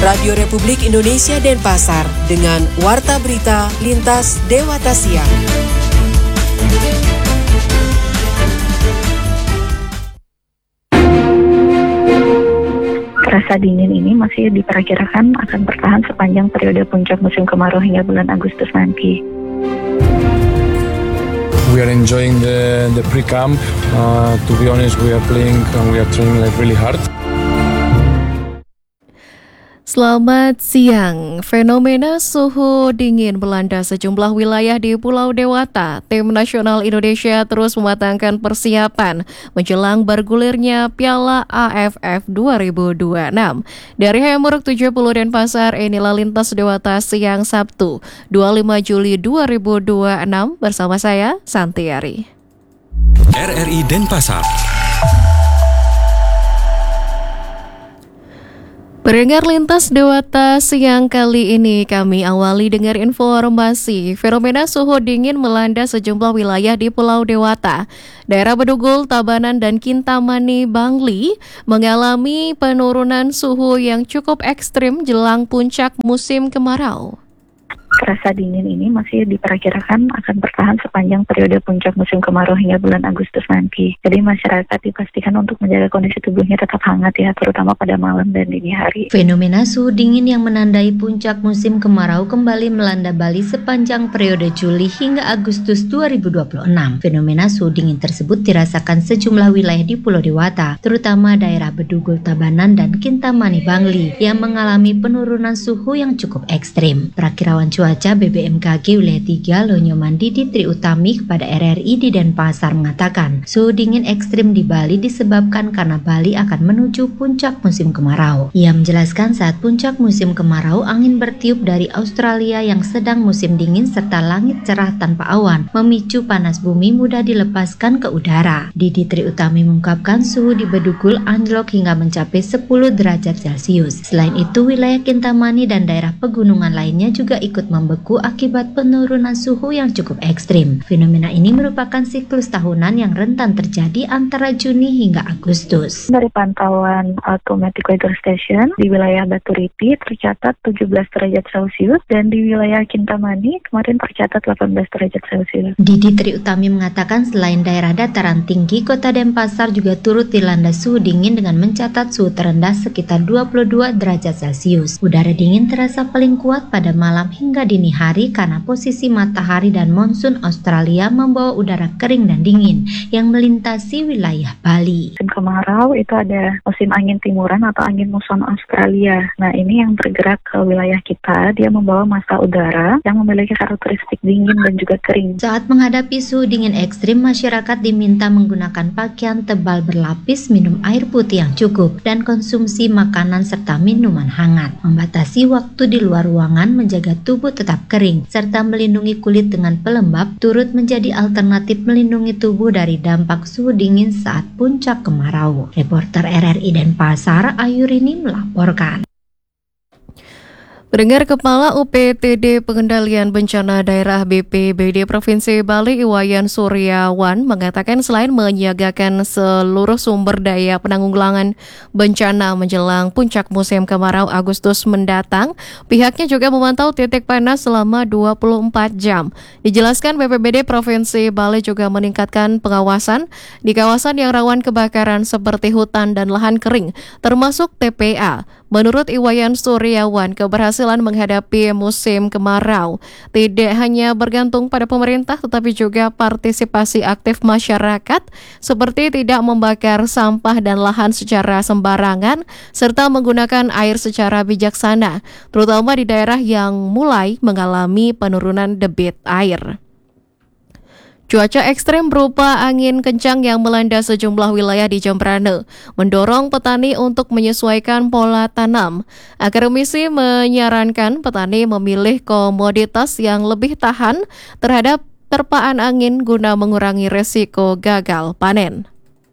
Radio Republik Indonesia Denpasar dengan Warta Berita Lintas Dewata Siang. Rasa dingin ini masih diperkirakan akan bertahan sepanjang periode puncak musim kemarau hingga bulan Agustus nanti. We are enjoying the pre-camp. To be honest, we are playing and we are training really hard. Selamat siang. Fenomena suhu dingin melanda sejumlah wilayah di Pulau Dewata. Tim nasional Indonesia terus mematangkan persiapan menjelang bergulirnya Piala AFF 2026. Dari Hayamuruk 70 Denpasar, inilah Lintas Dewata siang Sabtu 25 Juli 2026 bersama saya Santiari. RRI Denpasar. Pendengar Lintas Dewata siang kali ini kami awali dengan informasi fenomena suhu dingin melanda sejumlah wilayah di Pulau Dewata. Daerah Bedugul, Tabanan, dan Kintamani, Bangli mengalami penurunan suhu yang cukup ekstrim jelang puncak musim kemarau. Rasa dingin ini masih diperkirakan akan bertahan sepanjang periode puncak musim kemarau hingga bulan Agustus nanti. Jadi masyarakat dipastikan untuk menjaga kondisi tubuhnya tetap hangat ya, terutama pada malam dan dini hari. Fenomena suhu dingin yang menandai puncak musim kemarau kembali melanda Bali sepanjang periode Juli hingga Agustus 2026. Fenomena suhu dingin tersebut dirasakan sejumlah wilayah di Pulau Dewata, terutama daerah Bedugul, Tabanan, dan Kintamani, Bangli yang mengalami penurunan suhu yang cukup ekstrim. Perakirawan cuaca BBMKG wilayah 3 Lonyomandi di Tri Utami kepada RRI di Denpasar mengatakan suhu dingin ekstrim di Bali disebabkan karena Bali akan menuju puncak musim kemarau. Ia menjelaskan saat puncak musim kemarau angin bertiup dari Australia yang sedang musim dingin serta langit cerah tanpa awan memicu panas bumi mudah dilepaskan ke udara. Didi Tri Utami mengungkapkan suhu di Bedugul anjlok hingga mencapai 10 derajat Celcius. Selain itu wilayah Kintamani dan daerah pegunungan lainnya juga ikut membeku akibat penurunan suhu yang cukup ekstrim. Fenomena ini merupakan siklus tahunan yang rentan terjadi antara Juni hingga Agustus. Dari pantauan Automatic Weather Station di wilayah Baturiti tercatat 17 derajat Celcius dan di wilayah Kintamani kemarin tercatat 18 derajat Celcius. Didi Tri Utami mengatakan selain daerah dataran tinggi, Kota Denpasar juga turut dilanda suhu dingin dengan mencatat suhu terendah sekitar 22 derajat Celcius. Udara dingin terasa paling kuat pada malam hingga dini hari karena posisi matahari dan monsun Australia membawa udara kering dan dingin yang melintasi wilayah Bali. Musim kemarau itu ada musim angin timuran atau angin muson Australia. Nah ini yang bergerak ke wilayah kita, dia membawa massa udara yang memiliki karakteristik dingin dan juga kering. Saat menghadapi suhu dingin ekstrim, masyarakat diminta menggunakan pakaian tebal berlapis, minum air putih yang cukup, dan konsumsi makanan serta minuman hangat. Membatasi waktu di luar ruangan, menjaga tubuh tetap kering, serta melindungi kulit dengan pelembab turut menjadi alternatif melindungi tubuh dari dampak suhu dingin saat puncak kemarau. Reporter RRI Denpasar, Ayurini melaporkan. Pendengar, Kepala UPTD Pengendalian Bencana Daerah BPBD Provinsi Bali Iwayan Suryawan mengatakan selain menyiagakan seluruh sumber daya penanggulangan bencana menjelang puncak musim kemarau Agustus mendatang, pihaknya juga memantau titik panas selama 24 jam. Dijelaskan BPBD Provinsi Bali juga meningkatkan pengawasan di kawasan yang rawan kebakaran seperti hutan dan lahan kering, termasuk TPA. Menurut Iwayan Suryawan, keberhasilan menghadapi musim kemarau tidak hanya bergantung pada pemerintah tetapi juga partisipasi aktif masyarakat seperti tidak membakar sampah dan lahan secara sembarangan serta menggunakan air secara bijaksana, terutama di daerah yang mulai mengalami penurunan debit air. Cuaca ekstrem berupa angin kencang yang melanda sejumlah wilayah di Jembrane mendorong petani untuk menyesuaikan pola tanam. Akademisi menyarankan petani memilih komoditas yang lebih tahan terhadap terpaan angin guna mengurangi resiko gagal panen.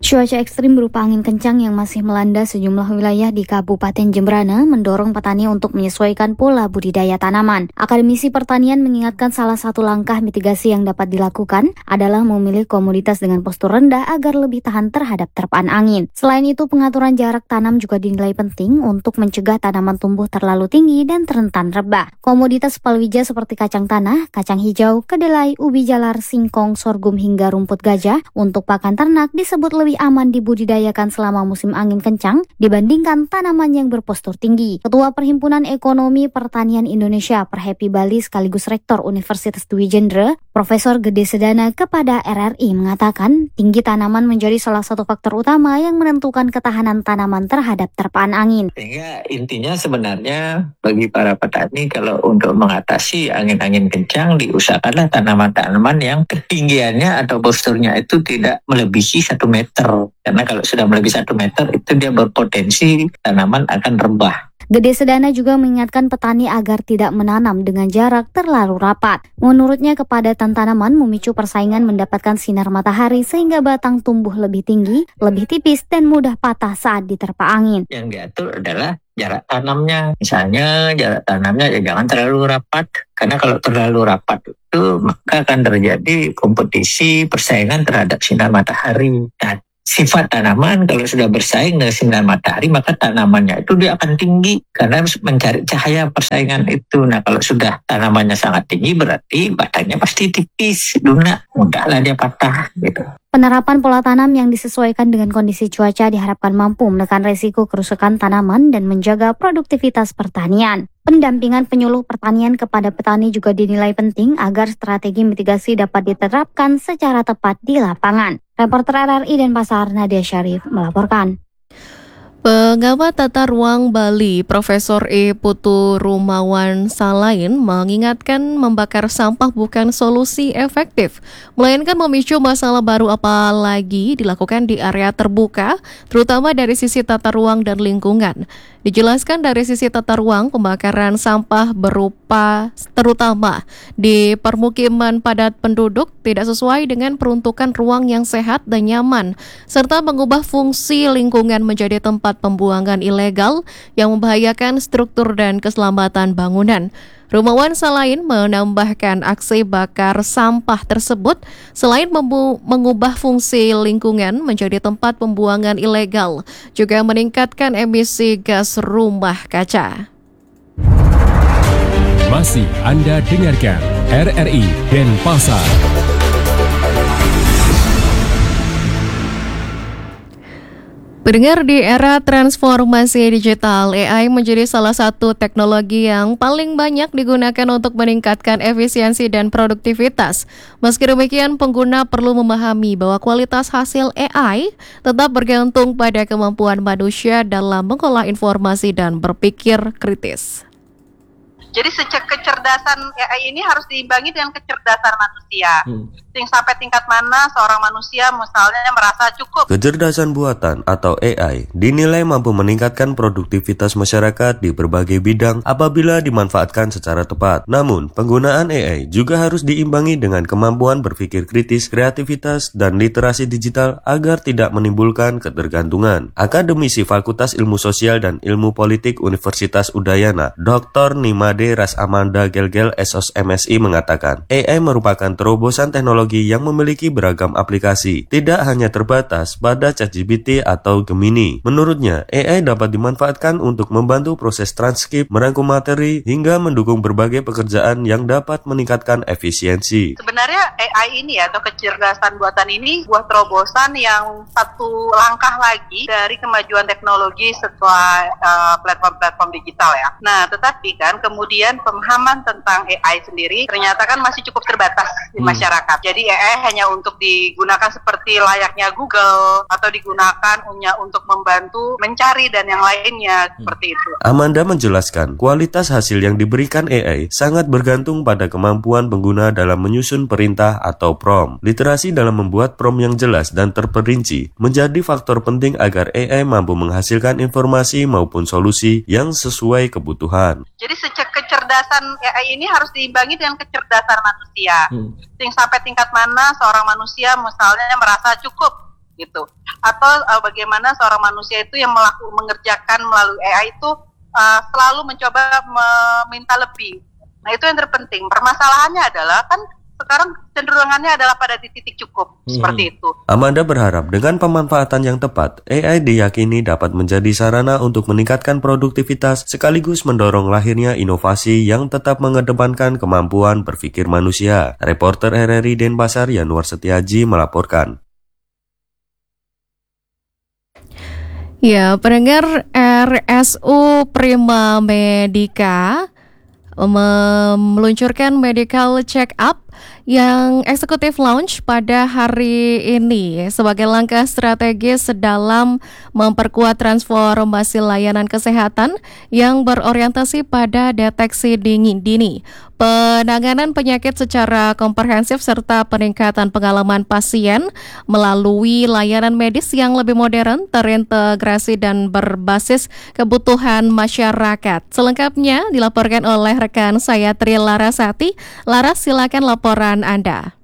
Cuaca ekstrim berupa angin kencang yang masih melanda sejumlah wilayah di Kabupaten Jembrana mendorong petani untuk menyesuaikan pola budidaya tanaman. Akademisi Pertanian mengingatkan salah satu langkah mitigasi yang dapat dilakukan adalah memilih komoditas dengan postur rendah agar lebih tahan terhadap terpaan angin. Selain itu, pengaturan jarak tanam juga dinilai penting untuk mencegah tanaman tumbuh terlalu tinggi dan rentan rebah. Komoditas palawija seperti kacang tanah, kacang hijau, kedelai, ubi jalar, singkong, sorghum hingga rumput gajah untuk pakan ternak disebut lebih aman dibudidayakan selama musim angin kencang dibandingkan tanaman yang berpostur tinggi. Ketua Perhimpunan Ekonomi Pertanian Indonesia Perhepi Bali sekaligus Rektor Universitas Dwi Jendra, Profesor Gede Sedana kepada RRI mengatakan tinggi tanaman menjadi salah satu faktor utama yang menentukan ketahanan tanaman terhadap terpaan angin. Sehingga intinya sebenarnya bagi para petani kalau untuk mengatasi angin-angin kencang diusahakanlah tanaman-tanaman yang ketinggiannya atau posturnya itu tidak melebihi 1 meter. Karena kalau sudah melebihi 1 meter itu dia berpotensi tanaman akan rebah. Gede Sedana juga mengingatkan petani agar tidak menanam dengan jarak terlalu rapat. Menurutnya kepadatan tanaman memicu persaingan mendapatkan sinar matahari sehingga batang tumbuh lebih tinggi, lebih tipis dan mudah patah saat diterpa angin. Yang diatur adalah jarak tanamnya. Misalnya jarak tanamnya jangan terlalu rapat. Karena kalau terlalu rapat itu maka akan terjadi kompetisi persaingan terhadap sinar matahari. Dan sifat tanaman kalau sudah bersaing dengan sinar matahari maka tanamannya itu dia akan tinggi karena mencari cahaya persaingan itu. Nah kalau sudah tanamannya sangat tinggi berarti batangnya pasti tipis, lunak, mudahlah dia patah gitu. Penerapan pola tanam yang disesuaikan dengan kondisi cuaca diharapkan mampu menekan resiko kerusakan tanaman dan menjaga produktivitas pertanian. Pendampingan penyuluh pertanian kepada petani juga dinilai penting agar strategi mitigasi dapat diterapkan secara tepat di lapangan. Reporter RRI Denpasar Nadia Syarif melaporkan. Pengamat tata ruang Bali, Profesor E. Putu Rumawan Salain mengingatkan membakar sampah bukan solusi efektif, melainkan memicu masalah baru apalagi dilakukan di area terbuka, terutama dari sisi tata ruang dan lingkungan. Dijelaskan dari sisi tata ruang, pembakaran sampah berupa terutama di permukiman padat penduduk tidak sesuai dengan peruntukan ruang yang sehat dan nyaman, serta mengubah fungsi lingkungan menjadi tempat pembuangan ilegal yang membahayakan struktur dan keselamatan bangunan. Rumawan Salain menambahkan aksi bakar sampah tersebut selain mengubah fungsi lingkungan menjadi tempat pembuangan ilegal, juga meningkatkan emisi gas rumah kaca. Masih Anda dengarkan RRI Denpasar. Pendengar, di era transformasi digital, AI menjadi salah satu teknologi yang paling banyak digunakan untuk meningkatkan efisiensi dan produktivitas. Meski demikian, pengguna perlu memahami bahwa kualitas hasil AI tetap bergantung pada kemampuan manusia dalam mengolah informasi dan berpikir kritis. Jadi kecerdasan AI ini harus diimbangi dengan kecerdasan manusia. Sampai tingkat mana seorang manusia misalnya merasa cukup. Kecerdasan buatan atau AI dinilai mampu meningkatkan produktivitas masyarakat di berbagai bidang apabila dimanfaatkan secara tepat. Namun, penggunaan AI juga harus diimbangi dengan kemampuan berpikir kritis, kreativitas, dan literasi digital agar tidak menimbulkan ketergantungan. Akademisi Fakultas Ilmu Sosial dan Ilmu Politik Universitas Udayana, Dr. Nimade Ras Amanda Gelgel SOS MSI mengatakan, AI merupakan terobosan teknologi yang memiliki beragam aplikasi, tidak hanya terbatas pada ChatGPT atau Gemini. Menurutnya, AI dapat dimanfaatkan untuk membantu proses transkrip, merangkum materi, hingga mendukung berbagai pekerjaan yang dapat meningkatkan efisiensi. Sebenarnya AI ini atau kecerdasan buatan ini buah terobosan yang satu langkah lagi dari kemajuan teknologi setelah platform-platform digital ya. Nah, tetapi kan kemudian pemahaman tentang AI sendiri ternyata kan masih cukup terbatas di masyarakat. Jadi AI hanya untuk digunakan seperti layaknya Google atau digunakan hanya untuk membantu mencari dan yang lainnya seperti itu. Amanda menjelaskan, kualitas hasil yang diberikan AI sangat bergantung pada kemampuan pengguna dalam menyusun perintah atau prompt. Literasi dalam membuat prompt yang jelas dan terperinci menjadi faktor penting agar AI mampu menghasilkan informasi maupun solusi yang sesuai kebutuhan. Jadi kecerdasan AI ini harus diimbangi dengan kecerdasan manusia. Sampai tingkat mana seorang manusia misalnya merasa cukup gitu. Atau bagaimana seorang manusia itu yang mengerjakan melalui AI itu selalu mencoba meminta lebih. Nah, itu yang terpenting. Permasalahannya adalah kan sekarang cenderungannya adalah pada titik cukup, seperti itu. Amanda berharap dengan pemanfaatan yang tepat, AI diyakini dapat menjadi sarana untuk meningkatkan produktivitas sekaligus mendorong lahirnya inovasi yang tetap mengedepankan kemampuan berpikir manusia. Reporter RRI Denpasar Yanuar Setiaji melaporkan. Ya, pendengar, RSU Prima Medica meluncurkan medical check-up yang eksekutif launch pada hari ini sebagai langkah strategis dalam memperkuat transformasi layanan kesehatan yang berorientasi pada deteksi dini, penanganan penyakit secara komprehensif serta peningkatan pengalaman pasien melalui layanan medis yang lebih modern, terintegrasi dan berbasis kebutuhan masyarakat. Selengkapnya dilaporkan oleh rekan saya Tri Larasati. Laras, silakan laporan Anda.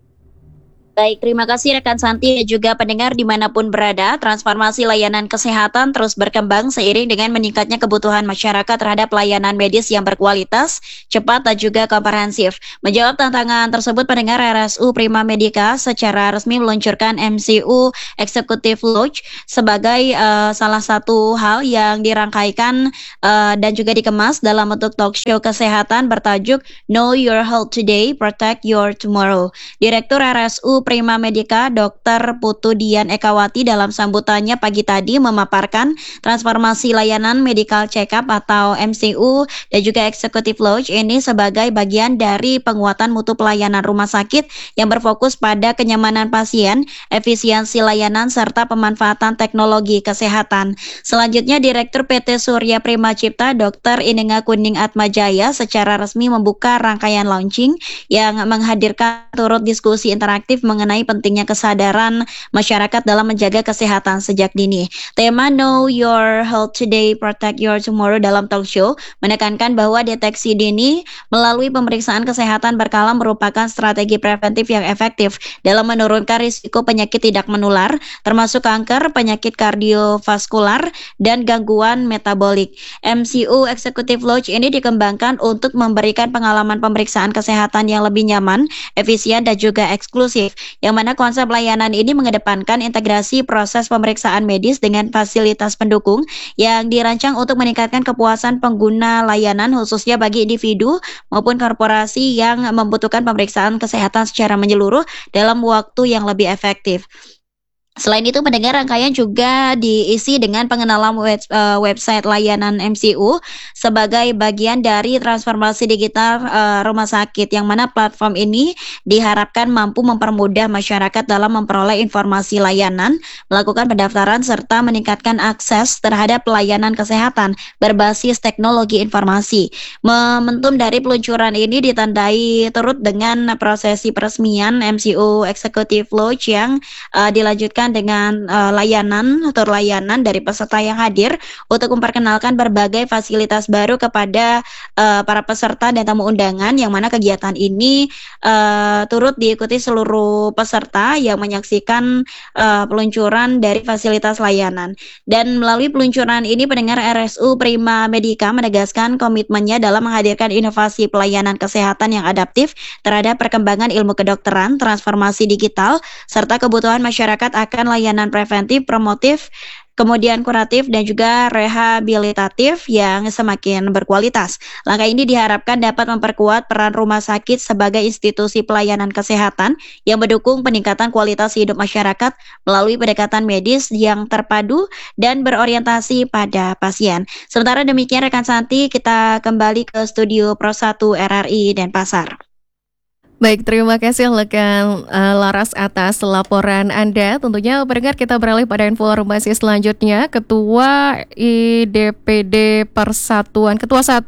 Baik, terima kasih rekan Santi dan juga pendengar dimanapun berada. Transformasi layanan kesehatan terus berkembang seiring dengan meningkatnya kebutuhan masyarakat terhadap layanan medis yang berkualitas, cepat dan juga komprehensif. Menjawab tantangan tersebut, pendengar, RSU Prima Medica secara resmi meluncurkan MCU Executive Launch sebagai salah satu hal yang dirangkaikan dan juga dikemas dalam bentuk talk show kesehatan bertajuk Know Your Health Today, Protect Your Tomorrow. Direktur RSU Prima Medica, Dr. Putu Dian Ekawati dalam sambutannya pagi tadi memaparkan transformasi layanan medical check-up atau MCU dan juga Executive Launch ini sebagai bagian dari penguatan mutu pelayanan rumah sakit yang berfokus pada kenyamanan pasien, efisiensi layanan, serta pemanfaatan teknologi kesehatan. Selanjutnya, Direktur PT Surya Prima Cipta, Dr. Inenga Kuning Atmajaya secara resmi membuka rangkaian launching yang menghadirkan turut diskusi interaktif mengenai pentingnya kesadaran masyarakat dalam menjaga kesehatan sejak dini. Tema Know Your Health Today, Protect Your Tomorrow dalam talk show menekankan bahwa deteksi dini melalui pemeriksaan kesehatan berkala merupakan strategi preventif yang efektif dalam menurunkan risiko penyakit tidak menular, termasuk kanker, penyakit kardiovaskular, dan gangguan metabolik. MCU Executive Launch ini dikembangkan untuk memberikan pengalaman pemeriksaan kesehatan yang lebih nyaman, efisien, dan juga eksklusif, yang mana konsep layanan ini mengedepankan integrasi proses pemeriksaan medis dengan fasilitas pendukung yang dirancang untuk meningkatkan kepuasan pengguna layanan, khususnya bagi individu maupun korporasi yang membutuhkan pemeriksaan kesehatan secara menyeluruh dalam waktu yang lebih efektif. Selain itu, pendengar, rangkaian juga diisi dengan pengenalan website layanan MCU sebagai bagian dari transformasi digital rumah sakit, yang mana platform ini diharapkan mampu mempermudah masyarakat dalam memperoleh informasi layanan, melakukan pendaftaran, serta meningkatkan akses terhadap pelayanan kesehatan berbasis teknologi informasi. Momentum dari peluncuran ini ditandai turut dengan prosesi peresmian MCU Executive Launch yang dilanjutkan dengan tur layanan dari peserta yang hadir untuk memperkenalkan berbagai fasilitas baru kepada para peserta dan tamu undangan, yang mana kegiatan ini turut diikuti seluruh peserta yang menyaksikan peluncuran dari fasilitas layanan. Dan melalui peluncuran ini, pendengar, RSU Prima Medica menegaskan komitmennya dalam menghadirkan inovasi pelayanan kesehatan yang adaptif terhadap perkembangan ilmu kedokteran, transformasi digital, serta kebutuhan masyarakat akan layanan preventif, promotif, kemudian kuratif, dan juga rehabilitatif yang semakin berkualitas. Langkah ini diharapkan dapat memperkuat peran rumah sakit sebagai institusi pelayanan kesehatan yang mendukung peningkatan kualitas hidup masyarakat melalui pendekatan medis yang terpadu dan berorientasi pada pasien. Sementara demikian, rekan Santi, kita kembali ke studio Pro 1 RRI Denpasar. Baik, terima kasih rekan Laras atas laporan Anda. Tentunya pendengar, kita beralih pada informasi selanjutnya. Ketua DPD Persatuan, Ketua 1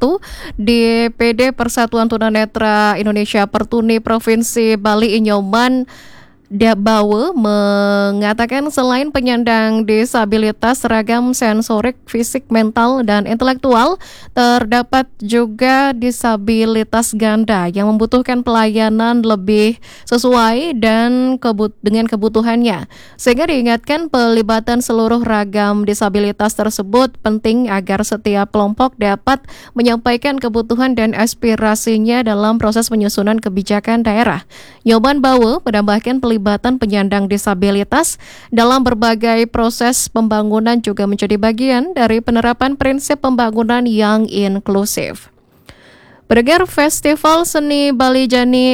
DPD Persatuan Tunanetra Indonesia Pertuni Provinsi Bali Inyoman Bawe mengatakan selain penyandang disabilitas seragam sensorik, fisik, mental, dan intelektual, terdapat juga disabilitas ganda yang membutuhkan pelayanan lebih sesuai dan dengan kebutuhannya. Sehingga diingatkan pelibatan seluruh ragam disabilitas tersebut penting agar setiap kelompok dapat menyampaikan kebutuhan dan aspirasinya dalam proses penyusunan kebijakan daerah. Nyoman Bawe menambahkan pelibatan penyandang disabilitas dalam berbagai proses pembangunan juga menjadi bagian dari penerapan prinsip pembangunan yang inklusif. Bergegar Festival Seni Bali Jani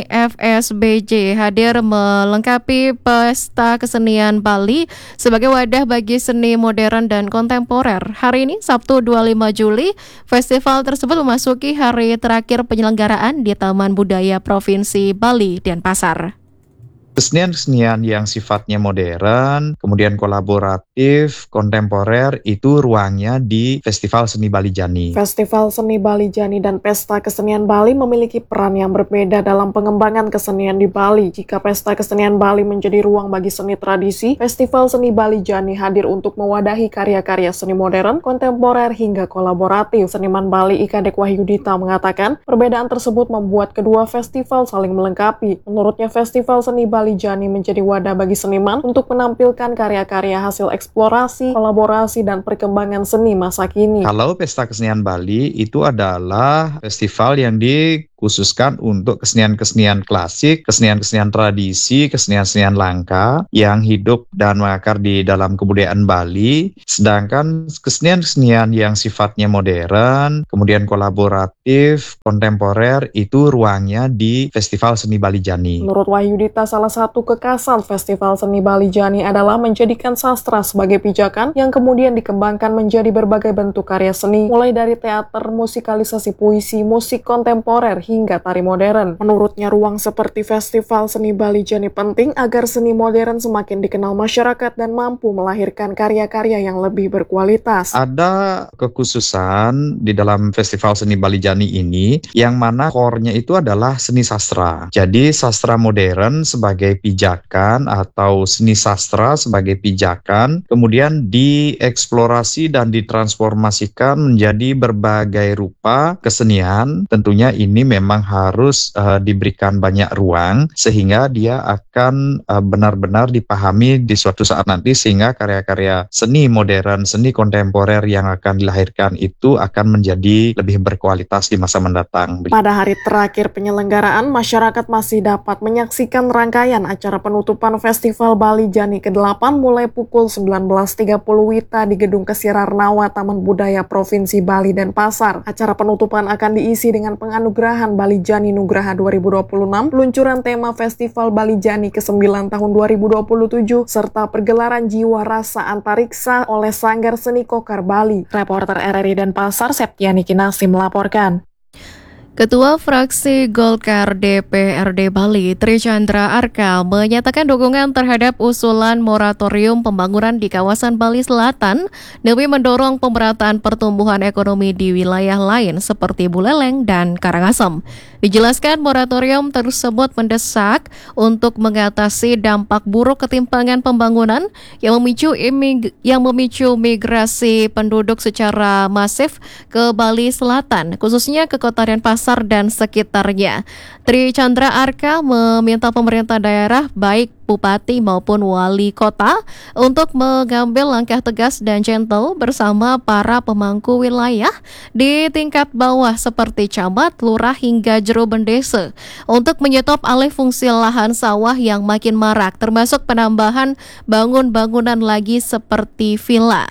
FSBJ hadir melengkapi Pesta Kesenian Bali sebagai wadah bagi seni modern dan kontemporer. Hari ini, Sabtu 25 Juli, festival tersebut memasuki hari terakhir penyelenggaraan di Taman Budaya Provinsi Bali, Denpasar. Kesenian-kesenian yang sifatnya modern, kemudian kolaboratif, kontemporer, itu ruangnya di Festival Seni Bali Jani. Festival Seni Bali Jani dan Pesta Kesenian Bali memiliki peran yang berbeda dalam pengembangan kesenian di Bali. Jika Pesta Kesenian Bali menjadi ruang bagi seni tradisi, Festival Seni Bali Jani hadir untuk mewadahi karya-karya seni modern, kontemporer, hingga kolaboratif. Seniman Bali Ika Dek Wahyudita mengatakan, perbedaan tersebut membuat kedua festival saling melengkapi. Menurutnya, Festival Seni Bali Jani menjadi wadah bagi seniman untuk menampilkan karya-karya hasil eksplorasi, kolaborasi, dan perkembangan seni masa kini. Kalau Pesta Kesenian Bali itu adalah festival yang dikhususkan untuk kesenian-kesenian klasik, kesenian-kesenian tradisi, kesenian-kesenian langka yang hidup dan mengakar di dalam kebudayaan Bali. Sedangkan kesenian-kesenian yang sifatnya modern, kemudian kolaboratif, kontemporer, itu ruangnya di Festival Seni Bali Jani. Menurut Wahyudita, salah satu kekasan Festival Seni Bali Jani adalah menjadikan sastra sebagai pijakan yang kemudian dikembangkan menjadi berbagai bentuk karya seni, mulai dari teater, musikalisasi puisi, musik kontemporer, hingga tari modern. Menurutnya, ruang seperti Festival Seni Bali Jani penting agar seni modern semakin dikenal masyarakat dan mampu melahirkan karya-karya yang lebih berkualitas. Ada kekhususan di dalam Festival Seni Bali Jani ini, yang mana core-nya itu adalah seni sastra. Jadi sastra modern sebagai pijakan atau seni sastra sebagai pijakan, kemudian dieksplorasi dan ditransformasikan menjadi berbagai rupa kesenian. Tentunya ini memang harus diberikan banyak ruang sehingga dia akan benar-benar dipahami di suatu saat nanti, sehingga karya-karya seni modern, seni kontemporer yang akan dilahirkan itu akan menjadi lebih berkualitas di masa mendatang. Pada hari terakhir penyelenggaraan, masyarakat masih dapat menyaksikan rangkaian acara penutupan Festival Bali Jani ke-8 mulai pukul 19.30 WITA di Gedung Kesirarnawa Taman Budaya Provinsi Bali Denpasar. Acara penutupan akan diisi dengan penganugerahan Bali Jani Nugraha 2026, peluncuran tema Festival Bali Jani ke-9 tahun 2027, serta pergelaran Jiwa Rasa Antariksa oleh Sanggar Seni Kokar Bali. Reporter RRI Denpasar, Septiani Kinasi melaporkan. Ketua Fraksi Golkar DPRD Bali, Tri Chandra Arka, menyatakan dukungan terhadap usulan moratorium pembangunan di kawasan Bali Selatan demi mendorong pemerataan pertumbuhan ekonomi di wilayah lain seperti Buleleng dan Karangasem. Dijelaskan moratorium tersebut mendesak untuk mengatasi dampak buruk ketimpangan pembangunan yang memicu migrasi penduduk secara masif ke Bali Selatan, khususnya ke Kota Denpasar dan sekitarnya. Tri Chandra Arka meminta pemerintah daerah, baik bupati maupun wali kota, untuk mengambil langkah tegas dan gentle bersama para pemangku wilayah di tingkat bawah seperti camat, lurah hingga jero bendesa untuk menyetop alih fungsi lahan sawah yang makin marak, termasuk penambahan bangunan lagi seperti villa.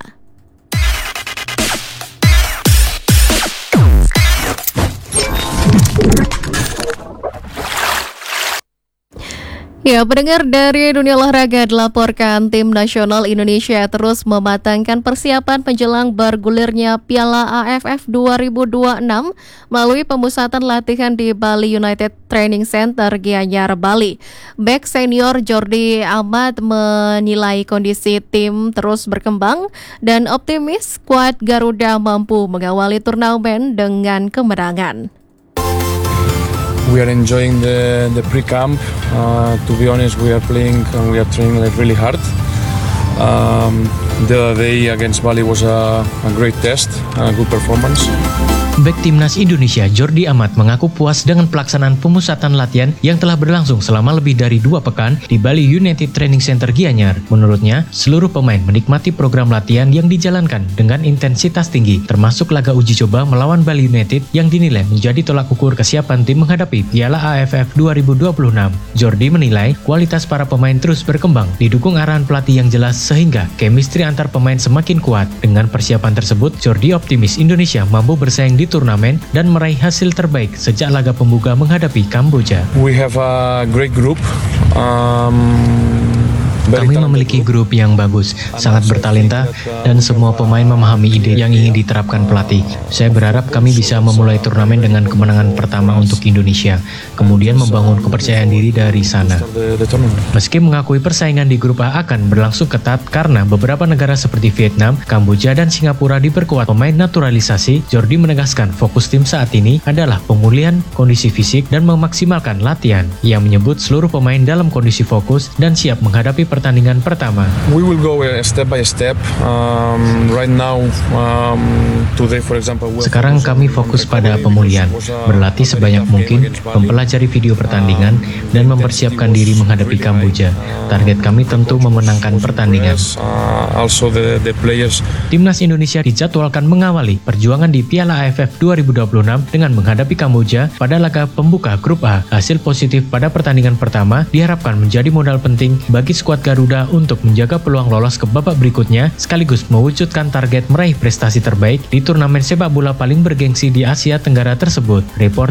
Ya, pendengar, dari dunia olahraga dilaporkan tim nasional Indonesia terus mematangkan persiapan menjelang bergulirnya Piala AFF 2026 melalui pemusatan latihan di Bali United Training Center, Gianyar, Bali. Bek senior Jordi Ahmad menilai kondisi tim terus berkembang dan optimis skuad Garuda mampu mengawali turnamen dengan kemenangan. We are enjoying the pre-camp. To be honest, we are playing and we are training really hard. The other day against Bali was a great test, a good performance. Bek Timnas Indonesia Jordi Amat mengaku puas dengan pelaksanaan pemusatan latihan yang telah berlangsung selama lebih dari 2 pekan di Bali United Training Center Gianyar. Menurutnya, seluruh pemain menikmati program latihan yang dijalankan dengan intensitas tinggi, termasuk laga uji coba melawan Bali United yang dinilai menjadi tolak ukur kesiapan tim menghadapi Piala AFF 2026. Jordi menilai kualitas para pemain terus berkembang, didukung arahan pelatih yang jelas sehingga chemistry antar pemain semakin kuat. Dengan persiapan tersebut, Jordi optimis Indonesia mampu bersaing di turnamen dan meraih hasil terbaik sejak laga pembuka menghadapi Kamboja. We have a great group. Kami memiliki grup yang bagus, sangat bertalenta, dan semua pemain memahami ide yang ingin diterapkan pelatih. Saya berharap kami bisa memulai turnamen dengan kemenangan pertama untuk Indonesia, kemudian membangun kepercayaan diri dari sana. Meski mengakui persaingan di grup A akan berlangsung ketat karena beberapa negara seperti Vietnam, Kamboja, dan Singapura diperkuat pemain naturalisasi, Jordi menegaskan fokus tim saat ini adalah pemulihan kondisi fisik dan memaksimalkan latihan. Ia menyebut seluruh pemain dalam kondisi fokus dan siap menghadapi pertandingan pertama. We will go step by step. Right now, today, for example, sekarang kami fokus pada pemulihan, berlatih sebanyak mungkin, mempelajari video pertandingan, dan mempersiapkan diri menghadapi Kamboja. Target kami tentu memenangkan pertandingan. Timnas Indonesia dijadwalkan mengawali perjuangan di Piala AFF 2026 dengan menghadapi Kamboja pada laga pembuka Grup A. Hasil positif pada pertandingan pertama diharapkan menjadi modal penting bagi skuad Garuda untuk menjaga peluang lolos ke babak berikutnya sekaligus mewujudkan target meraih prestasi terbaik di turnamen sepak bola paling bergengsi di Asia Tenggara tersebut. Report